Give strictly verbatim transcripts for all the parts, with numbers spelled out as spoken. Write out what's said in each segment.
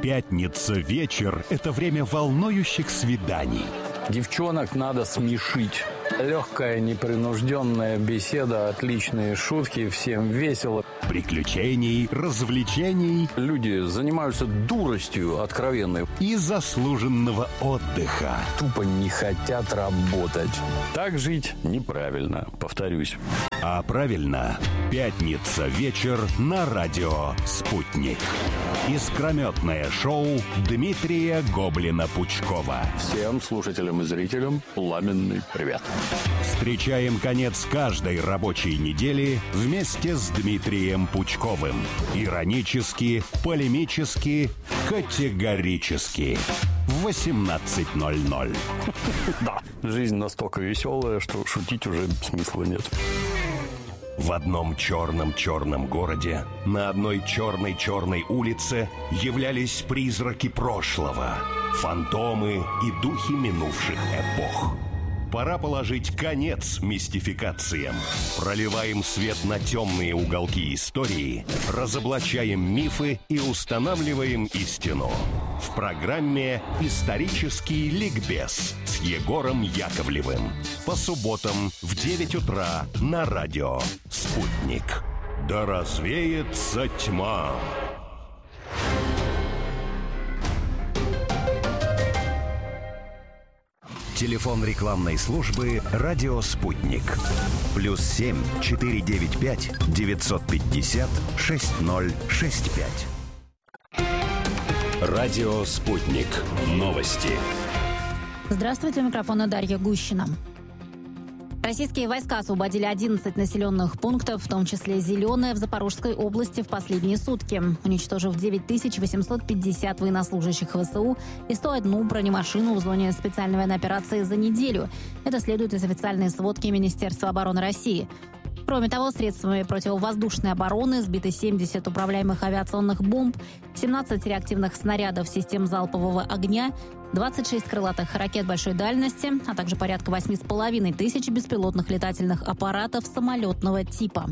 Пятница вечер – это время волнующих свиданий. Девчонок надо смешить. Легкая, непринужденная беседа, отличные шутки, всем весело. Приключений, развлечений. Люди занимаются дуростью откровенной. И заслуженного отдыха. Тупо не хотят работать. Так жить неправильно, повторюсь. А правильно, пятница вечер на радио «Спутник». Искрометное шоу Дмитрия Гоблина-Пучкова. Всем слушателям и зрителям пламенный привет. Встречаем конец каждой рабочей недели вместе с Дмитрием Пучковым. Иронически, полемически, категорически. В восемнадцать ноль ноль. Да, жизнь настолько веселая, что шутить уже смысла нет. В одном черном-черном городе, на одной черной-черной улице являлись призраки прошлого, фантомы и духи минувших эпох. Пора положить конец мистификациям. Проливаем свет на темные уголки истории, разоблачаем мифы и устанавливаем истину. В программе «Исторический ликбез» с Егором Яковлевым. По субботам в девять утра на радио «Спутник». Да развеется тьма. Телефон рекламной службы «Радио Спутник». Плюс семь четыре девять пять девятьсот пятьдесят шесть ноль шесть пять. Радио Спутник. Новости. Здравствуйте, у микрофона Дарья Гущина. Российские войска освободили одиннадцать населенных пунктов, в том числе Зеленое, в Запорожской области в последние сутки, уничтожив девять тысяч восемьсот пятьдесят военнослужащих ВСУ и сто одну бронемашину в зоне специальной военной операции за неделю. Это следует из официальной сводки Министерства обороны России. Кроме того, средствами противовоздушной обороны сбиты семьдесят управляемых авиационных бомб, семнадцать реактивных снарядов систем залпового огня, двадцать шесть крылатых ракет большой дальности, а также порядка восемь с половиной тысяч беспилотных летательных аппаратов самолетного типа.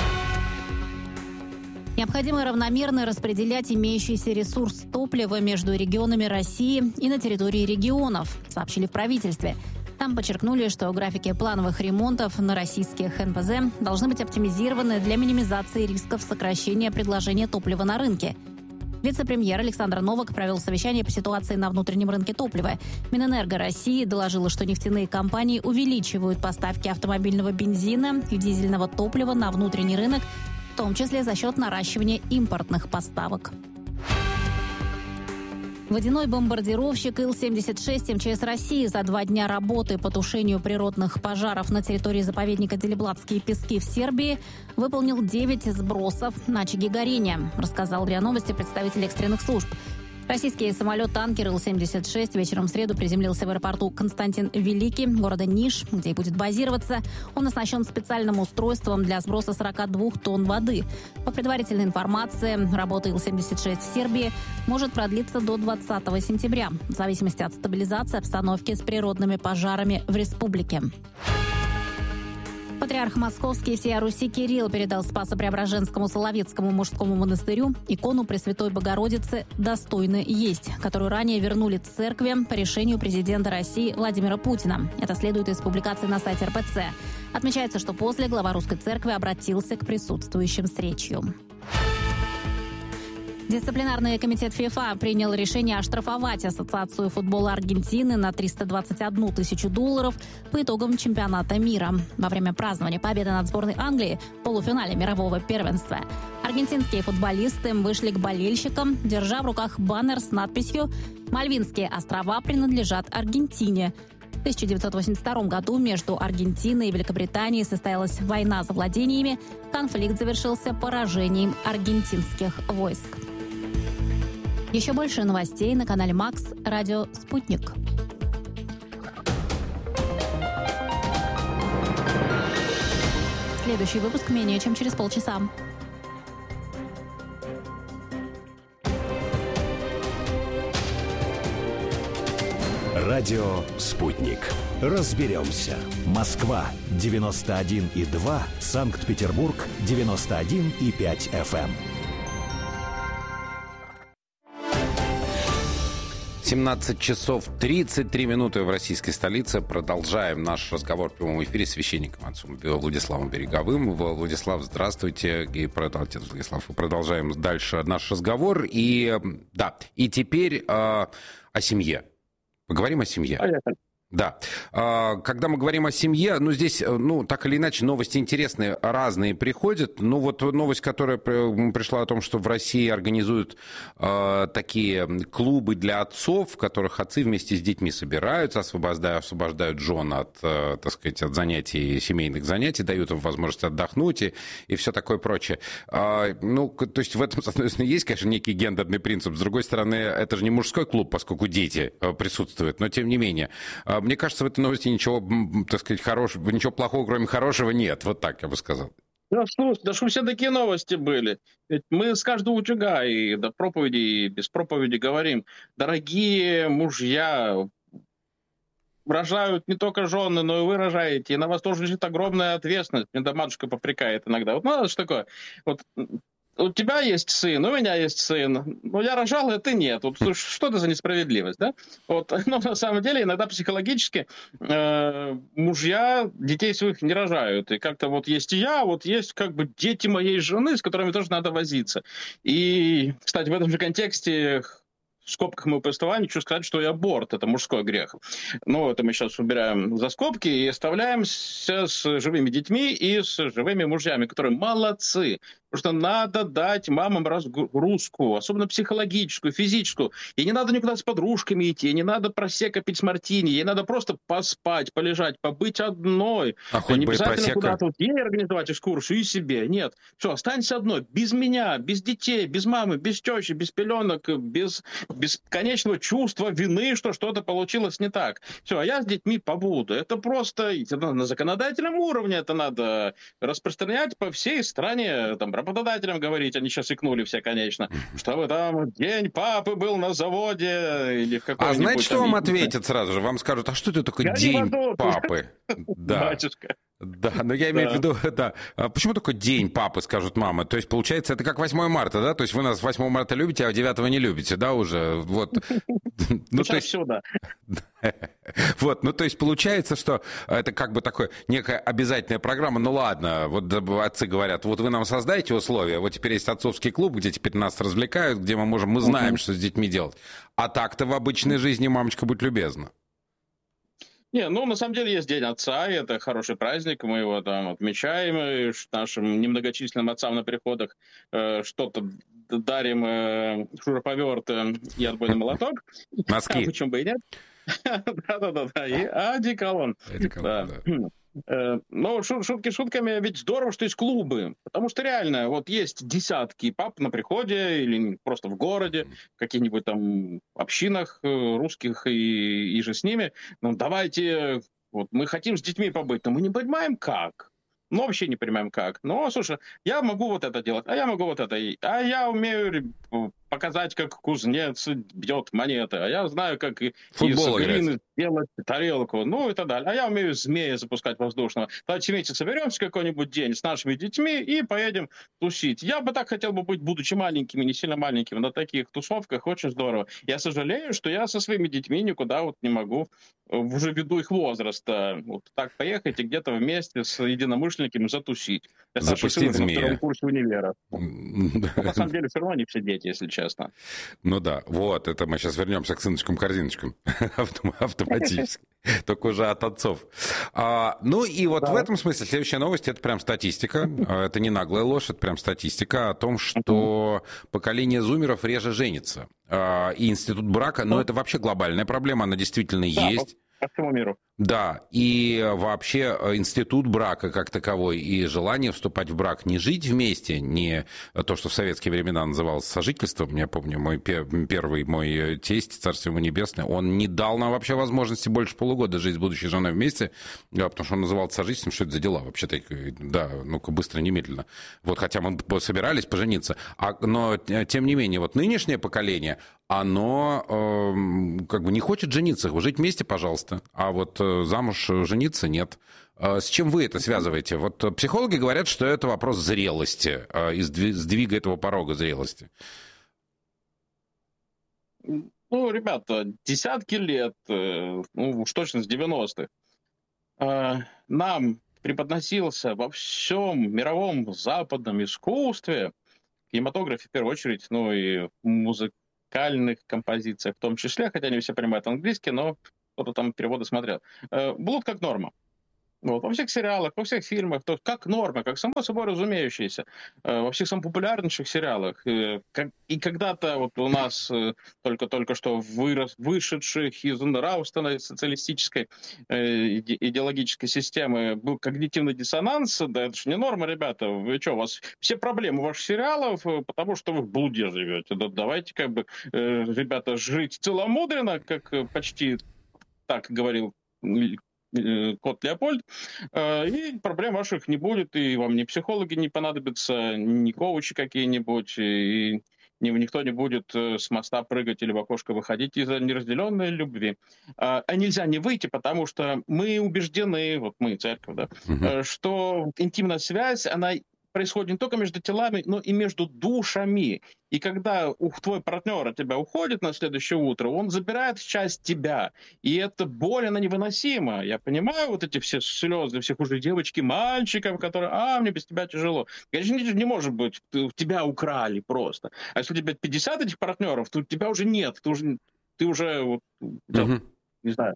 Необходимо равномерно распределять имеющийся ресурс топлива между регионами России и на территории регионов, сообщили в правительстве. Там подчеркнули, что графики плановых ремонтов на российских эн пэ зэ должны быть оптимизированы для минимизации рисков сокращения предложения топлива на рынке. Вице-премьер Александр Новак провел совещание по ситуации на внутреннем рынке топлива. Минэнерго России доложила, что нефтяные компании увеличивают поставки автомобильного бензина и дизельного топлива на внутренний рынок, в том числе за счет наращивания импортных поставок. Водяной бомбардировщик Ил семьдесят шесть эм че эс России за два дня работы по тушению природных пожаров на территории заповедника Делиблатские пески в Сербии выполнил девять сбросов на очаги горения, рассказал РИА Новости представитель экстренных служб. Российский самолет-танкер Ил семьдесят шесть вечером в среду приземлился в аэропорту Константин Великий, города Ниш, где и будет базироваться. Он оснащен специальным устройством для сброса сорок два тонн воды. По предварительной информации, работа Ил семьдесят шесть в Сербии может продлиться до двадцатого сентября, в зависимости от стабилизации обстановки с природными пожарами в республике. Патриарх Московский и всея Руси Кирилл передал Спасо-Преображенскому Соловецкому мужскому монастырю икону Пресвятой Богородицы «Достойно есть», которую ранее вернули церкви по решению президента России Владимира Путина. Это следует из публикации на сайте эр пэ цэ. Отмечается, что после глава Русской Церкви обратился к присутствующим с речью. Дисциплинарный комитет ФИФА принял решение оштрафовать Ассоциацию футбола Аргентины на триста двадцать одну тысячу долларов по итогам чемпионата мира. Во время празднования победы над сборной Англии в полуфинале мирового первенства аргентинские футболисты вышли к болельщикам, держа в руках баннер с надписью «Мальвинские острова принадлежат Аргентине». В тысяча девятьсот восемьдесят втором году между Аргентиной и Великобританией состоялась война за владениями. Конфликт завершился поражением аргентинских войск. Еще больше новостей на канале Макс, радио «Спутник». Следующий выпуск менее чем через полчаса. Радио «Спутник». Разберемся. Москва девяносто один и два, Санкт-Петербург девяносто один и пять эф эм. семнадцать часов тридцать три минуты в российской столице. Продолжаем наш разговор в прямом эфире с священником отцом Владиславом Береговым. Владислав, здравствуйте. И отец Владислав. Продолжаем дальше наш разговор. И да, и теперь э, о семье. Поговорим о семье. Понятно. Да. Когда мы говорим о семье, ну, здесь, ну, так или иначе, новости интересные, разные приходят. Ну, вот новость, которая пришла о том, что в России организуют э, такие клубы для отцов, в которых отцы вместе с детьми собираются, освобождают, освобождают жен от, э, так сказать, от занятий, семейных занятий, дают им возможность отдохнуть и, и все такое прочее. Э, ну, то есть в этом, соответственно, есть, конечно, некий гендерный принцип. С другой стороны, это же не мужской клуб, поскольку дети э, присутствуют, но тем не менее. Мне кажется, в этой новости ничего, так сказать, хорошего, ничего плохого, кроме хорошего, нет. Вот так я бы сказал. Ну, слушай, да что все такие новости были. Ведь мы с каждого утюга и до проповеди, и без проповеди говорим. Дорогие мужья, рожают не только жены, но и вы рожаете. И на вас тоже лежит огромная ответственность. Мне да матушка попрекает иногда. Вот ну, что такое? Вот у тебя есть сын, у меня есть сын. Ну, я рожал, а ты нет. Вот, что это за несправедливость, да? Вот, но на самом деле иногда психологически э, мужья детей своих не рожают. И как-то вот есть и я, вот есть как бы дети моей жены, с которыми тоже надо возиться. И, кстати, в этом же контексте... В скобках моего повествования хочу сказать, что и аборт – это мужской грех. Но это мы сейчас убираем за скобки и оставляемся с живыми детьми и с живыми мужьями, которые молодцы. Потому что надо дать мамам разгрузку, особенно психологическую, физическую. Ей не надо никуда с подружками идти, ей не надо просека пить мартини, ей надо просто поспать, полежать, побыть одной. А хоть не бы и обязательно просека. Куда-то вот ей организовать экскурсию и себе. Нет. Все, останься одной, без меня, без детей, без мамы, без тещи, без пеленок, без... бесконечного чувства вины, что что-то получилось не так. Все, а я с детьми побуду. Это просто это на законодательном уровне это надо распространять по всей стране. Там, работодателям говорить, они сейчас икнули все, конечно, что вы там день папы был на заводе или в какой-нибудь... А знаете, что там... вам ответят сразу же? Вам скажут, а что это такое я день папы? Да. Батюшка. Да, но я имею да. в виду, да. А почему такой день папы, скажут мамы? То есть, получается, это как восьмое марта, да? То есть вы нас восьмого марта любите, а девятого не любите, да, уже? Вот. Ну, то есть... все, да. Вот, ну, то есть, получается, что это как бы такое некая обязательная программа. Ну, ладно, вот отцы говорят, вот вы нам создаете условия, вот теперь есть отцовский клуб, где теперь нас развлекают, где мы можем, мы знаем, что с детьми делать. А так-то в обычной жизни мамочка будь любезна. Не, ну, на самом деле есть День Отца, и это хороший праздник, мы его там отмечаем, и нашим немногочисленным отцам на приходах э, что-то дарим, э, шуруповерт э, и отбойный молоток. Носки. Почему бы и нет? Да-да-да, и одеколон. Одеколон, да. Но шутки шутками, ведь здорово, что есть клубы, потому что реально вот есть десятки пап на приходе или просто в городе, в каких-нибудь там общинах русских и, и же с ними. Ну давайте, вот мы хотим с детьми побыть, но мы не понимаем как. Ну, вообще не понимаем как. Ну, слушай, я могу вот это делать, а я могу вот это. А я умею показать, как кузнец бьет монеты. А я знаю, как из глины сделать тарелку. Ну и так далее. А я умею змея запускать воздушного. Давайте вместе соберемся какой-нибудь день с нашими детьми и поедем тусить. Я бы так хотел бы быть, будучи маленькими, не сильно маленькими, на таких тусовках. Очень здорово. Я сожалею, что я со своими детьми никуда вот не могу, уже ввиду их возраста, вот так поехать и где-то вместе с единомышленниками затусить. Я запустить змея. На втором курсе универа. На самом деле, все равно не все дети, если честно. Ну да, вот, это мы сейчас вернемся к сыночкам-корзиночкам автоматически, только уже от отцов. А, ну и вот да. в этом смысле следующая новость, это прям статистика, это не наглая ложь, это прям статистика о том, что поколение зумеров реже женится. А, и институт брака, ну это вообще глобальная проблема, она действительно да, есть. По всему миру. Да, и вообще институт брака как таковой и желание вступать в брак, не жить вместе, не то, что в советские времена называлось сожительством. Я помню, мой первый мой тесть, царство ему небесное, он не дал нам вообще возможности больше полугода жить с будущей женой вместе, потому что он называл это сожительством, что это за дела вообще-то. Да, ну-ка быстро, немедленно. Вот, хотя мы собирались пожениться. А, но, тем не менее, вот нынешнее поколение, оно э, как бы не хочет жениться. Жить вместе, пожалуйста. А вот замуж жениться нет. С чем вы это связываете? Вот психологи говорят, что это вопрос зрелости, сдвига этого порога зрелости. Ну, ребята, десятки лет, ну уж точно с девяностых, нам преподносился во всем мировом западном искусстве, в кинематографе в первую очередь, ну и в музыкальных композициях в том числе, хотя не все понимают английский, но кто-то там переводы смотрел. Блуд как норма. Вот, во всех сериалах, во всех фильмах, то как норма, как само собой разумеющееся, э, во всех самых популярнейших сериалах. Э, как, и когда-то вот у нас э, только-только что вырос, вышедших из нравственной социалистической э, иде, идеологической системы был когнитивный диссонанс, да это же не норма, ребята, вы что, у вас все проблемы ваших сериалов, потому что вы в блуде живете, да, давайте как бы, э, ребята, жить целомудренно, как почти так говорил кот Леопольд, и проблем ваших не будет, и вам ни психологи не понадобятся, ни коучи какие-нибудь, и никто не будет с моста прыгать или в окошко выходить из-за неразделенной любви. А нельзя не выйти, потому что мы убеждены, вот мы, церковь, да, угу. что интимная связь, она происходит не только между телами, но и между душами. И когда твой партнер от тебя уходит на следующее утро, он забирает часть тебя. И это боль, она невыносима. Я понимаю вот эти все слезы, всех уже девочки, мальчиков, которые, а, мне без тебя тяжело. Конечно, не может быть, тебя украли просто. А если у тебя пятьдесят этих партнеров, то тебя уже нет. Ты уже, ты уже вот, uh-huh. не знаю,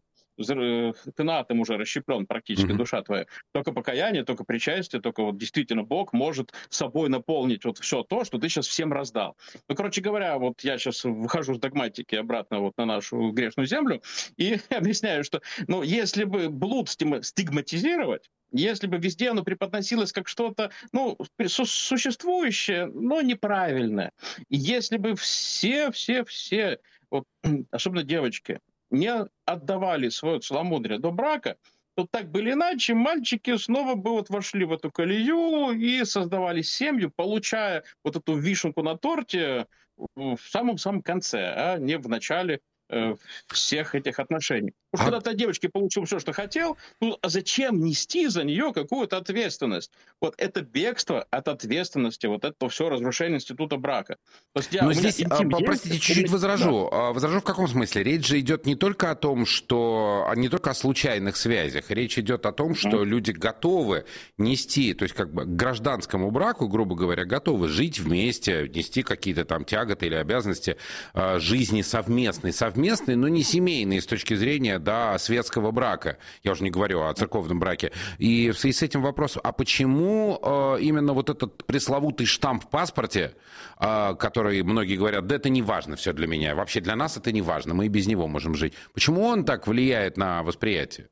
ты на атом уже расщеплен практически, mm-hmm. душа твоя. Только покаяние, только причастие, только вот действительно Бог может собой наполнить вот все то, что ты сейчас всем раздал. Ну, короче говоря, вот я сейчас выхожу с догматики обратно вот на нашу грешную землю и объясняю, что, ну, если бы блуд стигматизировать, если бы везде оно преподносилось как что-то, ну, существующее, но неправильное, и если бы все, все, все, вот, особенно девочки, не отдавали свое целомудрие до брака, то так бы или иначе мальчики снова бы вот вошли в эту колею и создавали семью, получая вот эту вишенку на торте в самом-самом конце, а не в начале э, всех этих отношений. Потому что а... когда-то девочке получил все, что хотел, ну а зачем нести за нее какую-то ответственность? Вот это бегство от ответственности, вот это все разрушение института брака. То есть я, Но здесь, интим, простите, есть, чуть-чуть возражу. Да. Возражу в каком смысле? Речь же идет не только о том, что... Не только о случайных связях. Речь идет о том, что mm. люди готовы нести, то есть как бы к гражданскому браку, грубо говоря, готовы жить вместе, нести какие-то там тяготы или обязанности жизни совместной. Совместной, но не семейной с точки зрения, да, светского брака. Я уже не говорю о церковном браке. И в связи с этим вопросом, а почему э, именно вот этот пресловутый штамп в паспорте, э, который многие говорят, да это не важно все для меня, вообще для нас это не важно, мы и без него можем жить. Почему он так влияет на восприятие?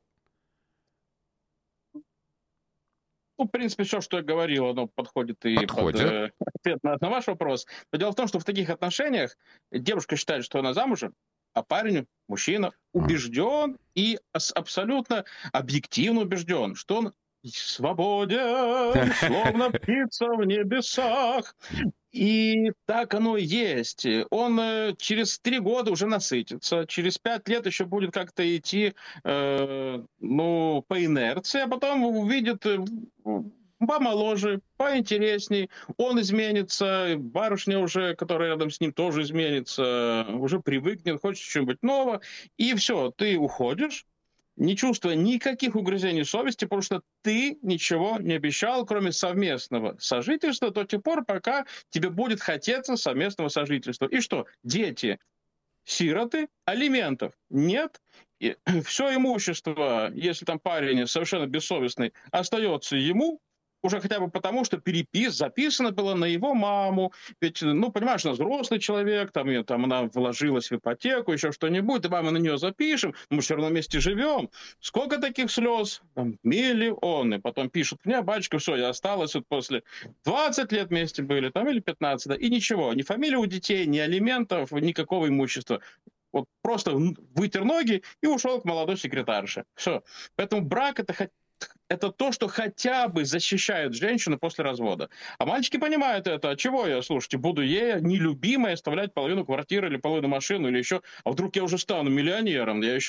Ну, в принципе, все, что я говорил, оно подходит и подходит. под э, ответ на, на ваш вопрос. Но дело в том, что в таких отношениях девушка считает, что она замужем, а парень, мужчина, убежден и абсолютно объективно убежден, что он свободен, словно птица в небесах. И так оно и есть. Он э, через три года уже насытится, через пять лет еще будет как-то идти э, ну, по инерции, а потом увидит э, помоложе, поинтересней, он изменится, барышня уже, которая рядом с ним, тоже изменится, уже привыкнет, хочет чего-нибудь нового, и все, ты уходишь, не чувствуя никаких угрызений совести, потому что ты ничего не обещал, кроме совместного сожительства, до тех пор, пока тебе будет хотеться совместного сожительства. И что? Дети, сироты, алиментов нет. И все имущество, если там парень совершенно бессовестный, остается ему, уже хотя бы потому, что перепис записано было на его маму. Ведь, ну, понимаешь, она взрослый человек, там, ее, там она вложилась в ипотеку, еще что-нибудь, давай мы на нее запишем, мы все равно вместе живем. Сколько таких слез? Там, миллионы. Потом пишут, мне, батюшка, все, я осталась вот после двадцать лет вместе были, там, или пятнадцать, да, и ничего, ни фамилии у детей, ни алиментов, никакого имущества. Вот просто вытер ноги и ушел к молодой секретарше. Все. Поэтому брак — это хоть это то, что хотя бы защищает женщину после развода. А мальчики понимают это. А чего я, слушайте, буду ей нелюбимой оставлять половину квартиры или половину машины или еще... А вдруг я уже стану миллионером? Я еще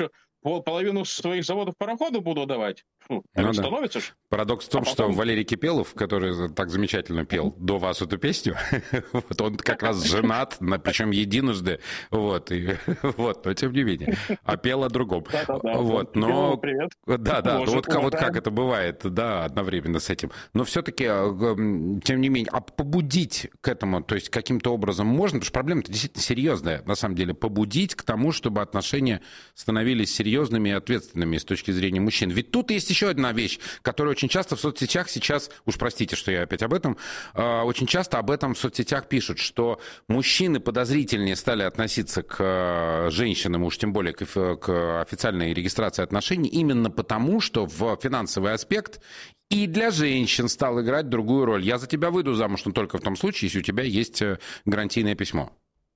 половину своих заводов пароходов буду давать. Ну, ну, становится да. Парадокс в том, а потом... что Валерий Кипелов, который так замечательно пел до вас эту песню, вот он как раз женат, причем единожды, вот, и, вот, но тем не менее, а пел о другом. Вот, но... Да, да, вот как это бывает, да, одновременно с этим. Но все-таки, тем не менее, а побудить к этому, то есть каким-то образом можно, потому что проблема-то действительно серьезная, на самом деле, побудить к тому, чтобы отношения становились серьезными и ответственными с точки зрения мужчин. Ведь тут есть еще одна вещь, которая очень часто в соцсетях сейчас, уж простите, что я опять об этом, очень часто об этом в соцсетях пишут, что мужчины подозрительнее стали относиться к женщинам, уж тем более к, к официальной регистрации отношений, именно потому, что в финансовый аспект и для женщин стал играть другую роль. Я за тебя выйду замуж, но только в том случае, если у тебя есть гарантийное письмо.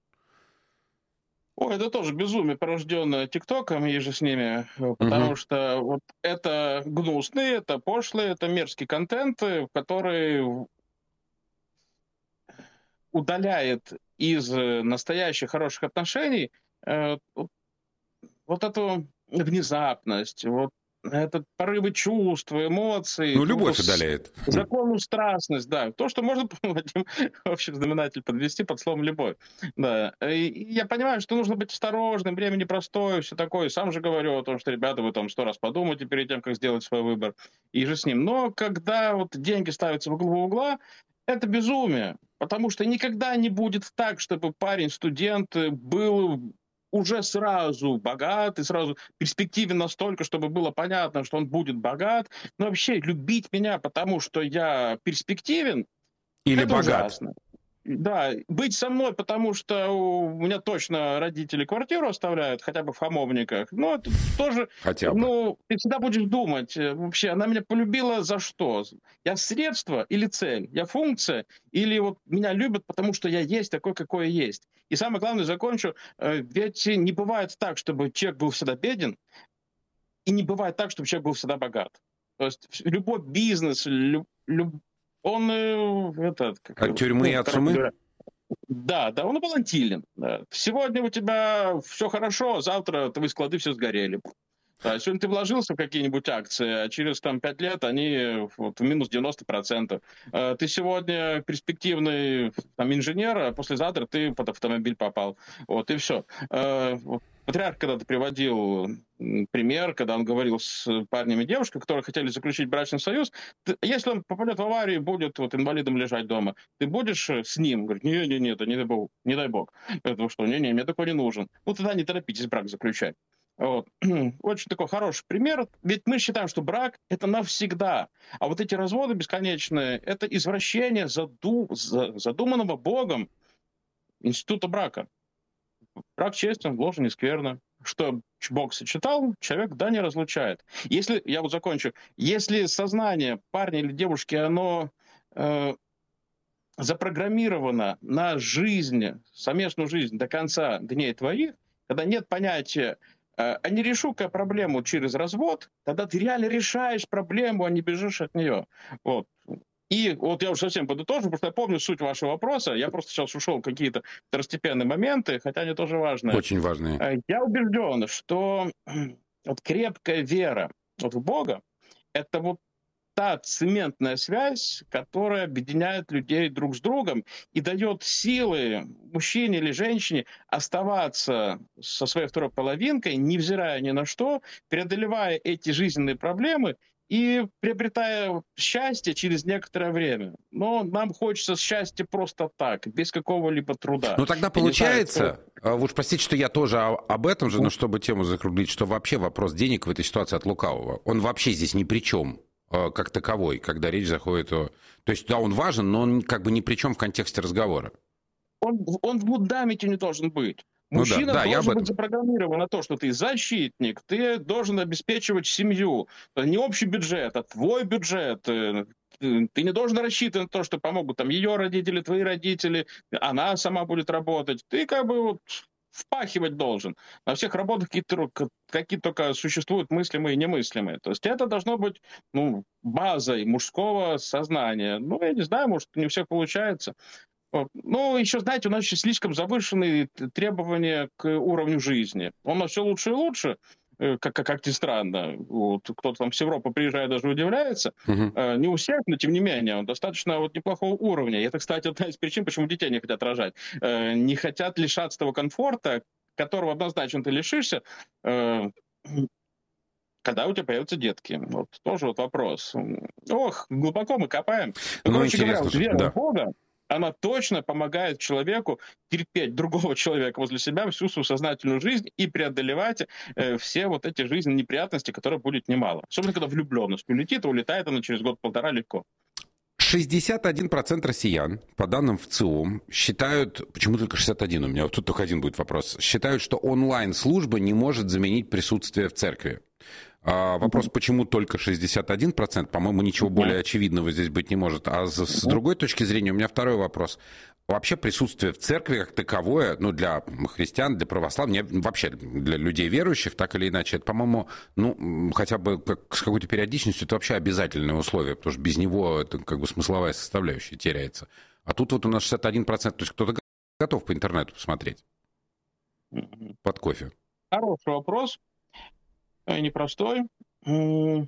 Ой, это тоже безумие, порожденное ТикТоком и же с ними, потому uh-huh. что вот это гнусный, это пошлый, это мерзкий контент, который удаляет из настоящих хороших отношений э, вот эту внезапность, вот этот порывы чувств, эмоций. Ну, любовь удаляет. Законную страстность, да. То, что можно, Вадим, общий знаменатель подвести под словом «любовь». Да. И я понимаю, что нужно быть осторожным, время непростое, все такое. Сам же говорю о том, что, ребята, вы там сто раз подумайте перед тем, как сделать свой выбор. И же с ним. Но когда вот деньги ставятся в углу угла, это безумие. Потому что никогда не будет так, чтобы парень, студент был... уже сразу богат и сразу перспективен настолько, чтобы было понятно, что он будет богат. Но вообще любить меня, потому что я перспективен, или это богат. Ужасно. Да, быть со мной, потому что у меня точно родители квартиру оставляют, хотя бы в Хамовниках. Но это тоже, хотя бы. Ну, ты всегда будешь думать, вообще, она меня полюбила за что? Я средство или цель? Я функция? Или вот меня любят, потому что я есть такой, какой я есть? И самое главное, закончу, ведь не бывает так, чтобы человек был всегда беден, и не бывает так, чтобы человек был всегда богат. То есть любой бизнес, люб, люб, он этот... Как, от тюрьмы и от сумы? Да, да, он волатилен. Да. Сегодня у тебя все хорошо, завтра твои склады все сгорели. Да, сегодня ты вложился в какие-нибудь акции, а через там, пять лет они вот, в минус девяносто процентов. Ты сегодня перспективный там, инженер, а послезавтра ты под автомобиль попал. Вот, и все. Патриарх когда-то приводил пример, когда он говорил с парнем и девушкой, которые хотели заключить брачный союз. Ты, если он попадет в аварию, будет вот, инвалидом лежать дома, ты будешь с ним? Говорит, не-не-не, это не дай бог. Не дай бог. Это что, не-не, мне такой не нужен. Ну, тогда не торопитесь брак заключать. Вот. Очень такой хороший пример. Ведь мы считаем, что брак — это навсегда. А вот эти разводы бесконечные — это извращение заду... задуманного Богом института брака. Брак честен, ложен и скверно. Что Бог сочетал, человек, да, не разлучает. Если, я вот закончу, если сознание парня или девушки, оно э, запрограммировано на жизнь, совместную жизнь до конца дней твоих, когда нет понятия, э, а не решу-ка проблему через развод, тогда ты реально решаешь проблему, а не бежишь от нее. Вот. И вот я уже совсем подытожу, потому что я помню суть вашего вопроса. Я просто сейчас ушел в какие-то второстепенные моменты, хотя они тоже важные. Очень важные. Я убежден, что вот крепкая вера вот в Бога — это вот та цементная связь, которая объединяет людей друг с другом и дает силы мужчине или женщине оставаться со своей второй половинкой, невзирая ни на что, преодолевая эти жизненные проблемы и приобретая счастье через некоторое время. Но нам хочется счастья просто так, без какого-либо труда. Ну тогда получается, знаю, вы уж простите, что я тоже об этом же, но чтобы тему закруглить, что вообще вопрос денег в этой ситуации от лукавого, он вообще здесь ни при чем как таковой, когда речь заходит о... То есть да, он важен, но он как бы ни при чем в контексте разговора. Он, он в мудамите не должен быть. Ну Мужчина да, да, должен быть запрограммирован на то, что ты защитник, ты должен обеспечивать семью. Не общий бюджет, а твой бюджет. Ты не должен рассчитывать на то, что помогут там ее родители, твои родители, она сама будет работать. Ты как бы вот впахивать должен. На всех работах какие-то, какие только существуют мыслимые и немыслимые. То есть это должно быть ну, базой мужского сознания. Ну, я не знаю, может, не у всех получается. Вот. Ну, еще, знаете, у нас еще слишком завышенные требования к уровню жизни. Он у нас все лучше и лучше. как, как, как ни странно, вот, кто-то там с Европы приезжает, даже удивляется, Мгм. э, не у всех, но тем не менее, он достаточно вот неплохого уровня. И это, кстати, одна из причин, почему детей не хотят рожать. Э, не хотят лишаться того комфорта, которого однозначно ты лишишься, э, когда у тебя появятся детки. Вот тоже вот вопрос. Ох, глубоко мы копаем. Ну, Ну, короче говоря, интересно вот же, вера да. в Бога, она точно помогает человеку терпеть другого человека возле себя всю свою сознательную жизнь и преодолевать э, все вот эти жизненные неприятности, которые будет немало. Особенно, когда влюбленность улетит, а улетает она через год-полтора легко. шестьдесят один процент россиян, по данным ВЦИОМ, считают, почему только шестьдесят один, у меня вот тут только один будет вопрос, считают, что онлайн-служба не может заменить присутствие в церкви. А, вопрос, почему только шестьдесят один процент? По-моему, ничего более очевидного здесь быть не может. А с, с другой точки зрения, у меня второй вопрос. Вообще присутствие в церкви как таковое, ну, для христиан, для православных, вообще для людей верующих, так или иначе, это, по-моему, ну, хотя бы как, с какой-то периодичностью, это вообще обязательное условие, потому что без него это как бы смысловая составляющая теряется. А тут вот у нас шестьдесят один процент, то есть кто-то готов по интернету посмотреть под кофе. Хороший вопрос. Непростой. По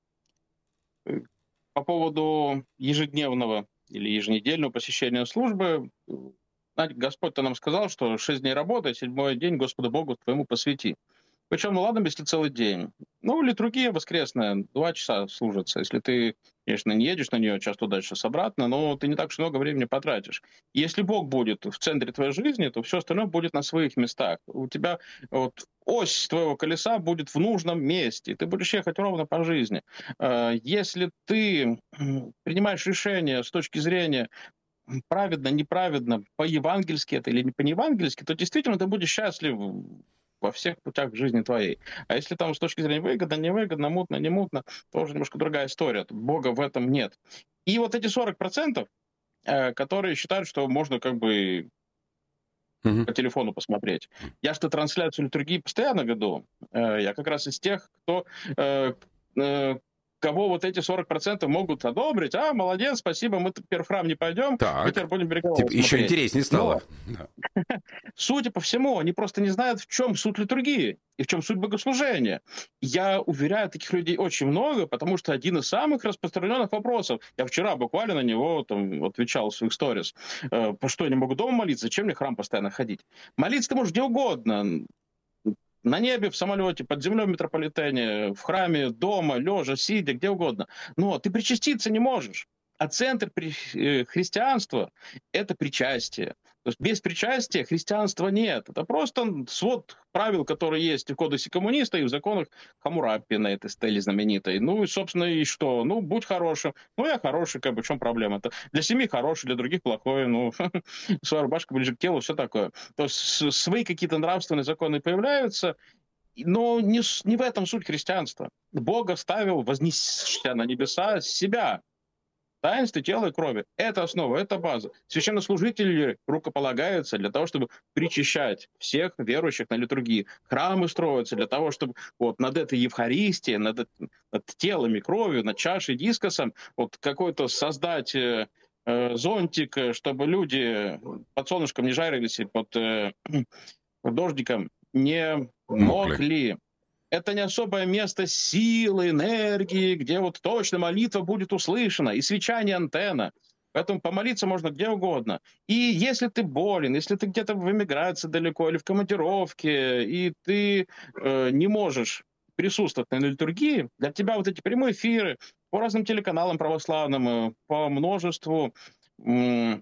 поводу ежедневного или еженедельного посещения службы, знаете, Господь-то нам сказал, что шесть дней работай, седьмой день Господу Богу твоему посвяти. Причем, ну ладно, если целый день. Ну, литургия воскресная, два часа служится. Если ты, конечно, не едешь на нее час туда, час обратно, но ты не так уж много времени потратишь. Если Бог будет в центре твоей жизни, то все остальное будет на своих местах. У тебя вот ось твоего колеса будет в нужном месте. Ты будешь ехать ровно по жизни. Если ты принимаешь решение с точки зрения праведно, неправедно, по-евангельски это или не по-евангельски, то действительно ты будешь счастлив во всех путях жизни твоей. А если там с точки зрения выгодно, невыгодно, мутно, не мутно, то уже немножко другая история. Бога в этом нет. И вот эти сорок процентов, которые считают, что можно как бы mm-hmm. по телефону посмотреть. Я что трансляцию литургии постоянно веду. Я как раз из тех, кто... кого вот эти сорок процентов могут одобрить. А, молодец, спасибо, мы теперь в храм не пойдем, так. мы теперь будем берегового Типа, еще интереснее стало. Но, судя по всему, они просто не знают, в чем суть литургии и в чем суть богослужения. Я уверяю, таких людей очень много, потому что один из самых распространенных вопросов, я вчера буквально на него там, отвечал в своих сторис, э, по что я не могу дома молиться, зачем мне в храм постоянно ходить? Молиться ты можешь где угодно. На небе, в самолете, под землей в метрополитене, в храме, дома, лежа, сидя, где угодно. Но ты причаститься не можешь. А центр христианства – это причастие. То есть без причастия христианства нет. Это просто свод правил, которые есть в кодексе коммуниста и в законах Хаммурапи на этой стеле знаменитой. Ну и, собственно, и что? Ну, будь хорошим. Ну, я хороший, как бы, в чем проблема-то? Для семьи хороший, для других плохой. Ну, своя рубашка ближе к телу, все такое. То есть свои какие-то нравственные законы появляются, но не, не в этом суть христианства. Бог оставил, вознесся на небеса, себя. Таинство тела и крови – это основа, это база. Священнослужители рукополагаются для того, чтобы причащать всех верующих на литургии. Храмы строятся для того, чтобы вот над этой Евхаристией, над, над телом и кровью, над чашей, дискосом вот какой-то создать э, зонтик, чтобы люди под солнышком не жарились и под э, дождиком не мокли. Это не особое место силы, энергии, где вот точно молитва будет услышана, и свеча не антенна. Поэтому помолиться можно где угодно. И если ты болен, если ты где-то в эмиграции далеко или в командировке, и ты э, не можешь присутствовать на литургии, для тебя вот эти прямые эфиры по разным телеканалам православным, по множеству э,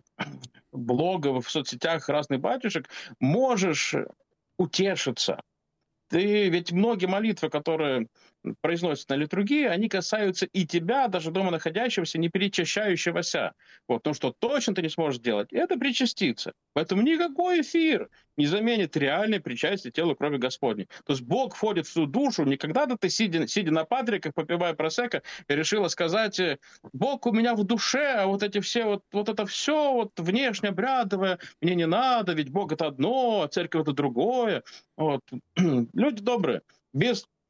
блогов в соцсетях разных батюшек, можешь утешиться. Ты, ведь многие молитвы, которые произносятся на литургии, они касаются и тебя, даже дома находящегося, не перечащающегося. Вот, ну что точно ты не сможешь делать, это причаститься. Поэтому никакой эфир не заменит реальное причастие тела крови Господней. То есть Бог входит в свою душу, не когда-то ты, сидя, сидя на патриках, попивая просекко, и решила сказать, Бог у меня в душе, а вот эти все, вот, вот это все вот внешне обрядовое, мне не надо, ведь Бог это одно, а церковь это другое. Вот. Люди добрые, без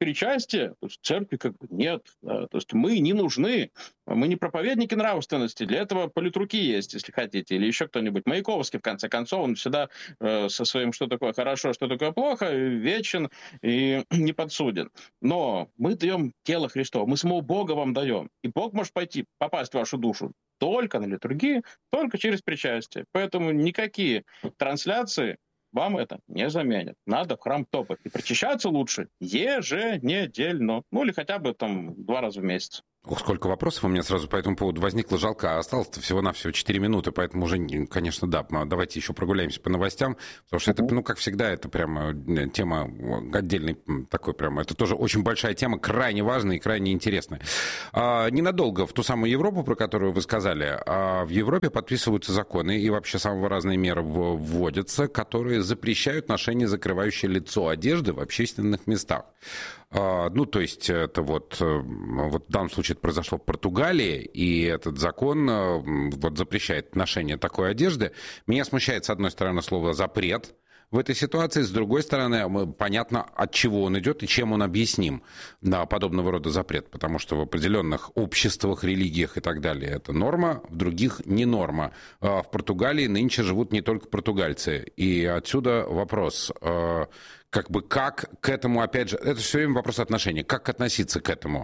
причастия, то есть церкви как бы нет. Да, то есть мы не нужны. Мы не проповедники нравственности. Для этого политруки есть, если хотите, или еще кто-нибудь. Маяковский, в конце концов, он всегда э, со своим «что такое хорошо, что такое плохо» вечен и не подсуден. Но мы даем тело Христово, мы самого Бога вам даем. И Бог может пойти, попасть в вашу душу только на литургии, только через причастие. Поэтому никакие трансляции вам это не заменят. Надо в храм топать. И причащаться лучше еженедельно. Ну или хотя бы там два раза в месяц. Ох, сколько вопросов у меня сразу по этому поводу возникло. Жалко, осталось-то всего-навсего четыре минуты, поэтому уже, конечно, да, давайте еще прогуляемся по новостям, потому что это, ну, как всегда, это прямо тема отдельной такой прямо, это тоже очень большая тема, крайне важная и крайне интересная. А, ненадолго в ту самую Европу, про которую вы сказали, а в Европе подписываются законы и вообще самые разные меры вводятся, которые запрещают ношение закрывающей лицо одежды в общественных местах. Ну, то есть это вот, вот в данном случае это произошло в Португалии, и этот закон вот запрещает ношение такой одежды. Меня смущает, с одной стороны, слово «запрет» в этой ситуации, с другой стороны, понятно, от чего он идет и чем он объясним, да, подобного рода запрет, потому что в определенных обществах, религиях и так далее это норма, в других не норма. В Португалии нынче живут не только португальцы, и отсюда вопрос, как бы как к этому, опять же, это все время вопрос отношения, как относиться к этому?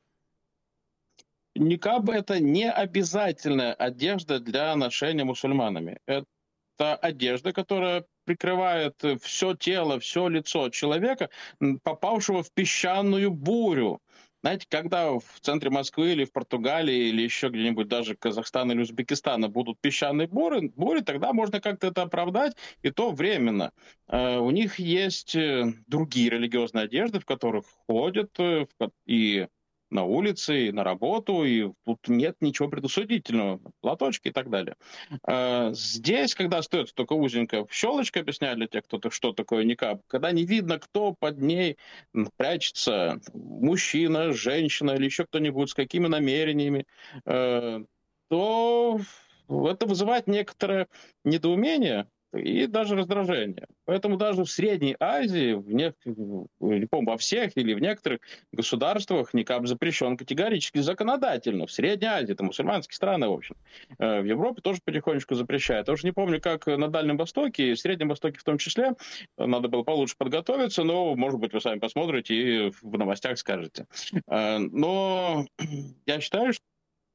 Никаб — это не обязательная одежда для ношения мусульманами. Это одежда, которая прикрывает все тело, все лицо человека, попавшего в песчаную бурю. Знаете, когда в центре Москвы или в Португалии, или еще где-нибудь даже Казахстана или Узбекистана будут песчаные бури, бури, тогда можно как-то это оправдать, и то временно. Uh, у них есть другие религиозные одежды, в которых ходят и на улице, и на работу, и тут нет ничего предусудительного, платочки и так далее. Uh, здесь, когда стоит только узенькая щелочка, объясняю для тех, кто что такое никаб, когда не видно, кто под ней прячется, мужчина, женщина или еще кто-нибудь, с какими намерениями, uh, то это вызывает некоторое недоумение и даже раздражение. Поэтому даже в Средней Азии, в не, не помню, во всех или в некоторых государствах никаб запрещен категорически законодательно. В Средней Азии, это мусульманские страны, в общем. В Европе тоже потихонечку запрещают. Я уже не помню, как на Дальнем Востоке, и в Среднем Востоке в том числе. Надо было получше подготовиться, но, может быть, вы сами посмотрите и в новостях скажете. Но я считаю, что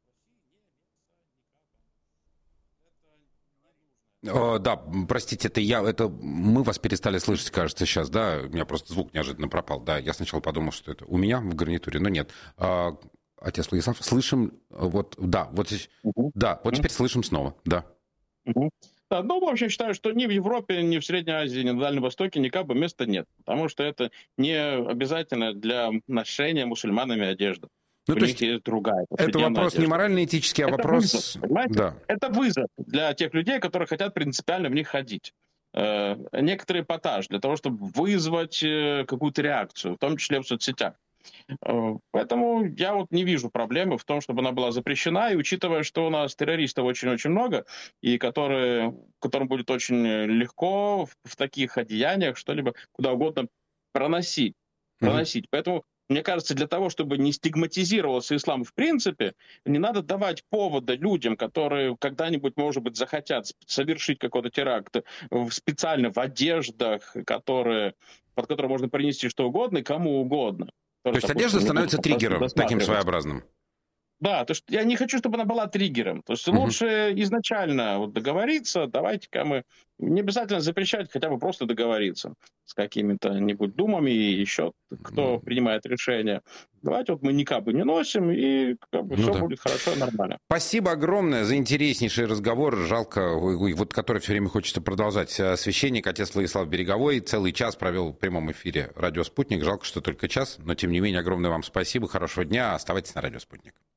О, да, простите, это я, это мы вас перестали слышать, кажется, сейчас, да, у меня просто звук неожиданно пропал, да, я сначала подумал, что это у меня в гарнитуре, но нет. А, отец Владислав, слышим, вот, да, вот здесь, угу. да, вот теперь слышим снова, да. Угу. Да, ну, вообще считаю, что ни в Европе, ни в Средней Азии, ни на Дальнем Востоке никакого места нет, потому что это не обязательно для ношения мусульманами одежды. Ну, у то них есть есть другая. Это вопрос не морально-этический, а это вопрос... Вызов, понимаете? Да. Это вызов для тех людей, которые хотят принципиально в них ходить. Э, некоторый эпатаж для того, чтобы вызвать э, какую-то реакцию, в том числе в соцсетях. Э, поэтому я вот не вижу проблемы в том, чтобы она была запрещена, и учитывая, что у нас террористов очень-очень много, и которые, которым будет очень легко в, в таких одеяниях что-либо куда угодно проносить. проносить. Mm-hmm. Поэтому мне кажется, для того, чтобы не стигматизировался ислам в принципе, не надо давать повода людям, которые когда-нибудь, может быть, захотят совершить какой-то теракт специально в одеждах, которые, под которые можно принести что угодно и кому угодно. То есть одежда становится триггером таким своеобразным? Да, то есть я не хочу, чтобы она была триггером. То есть uh-huh. лучше изначально вот договориться, давайте-ка мы... Не обязательно запрещать, хотя бы просто договориться с какими-то-нибудь думами и еще кто uh-huh. принимает решение. Давайте вот мы никабы не носим, и как бы ну все да. будет хорошо и нормально. Спасибо огромное за интереснейший разговор. Жалко, вот который все время хочется продолжать. Священник, отец Владислав Береговой, целый час провел в прямом эфире «Радио Спутник». Жалко, что только час, но тем не менее огромное вам спасибо, хорошего дня, оставайтесь на «Радио Спутник».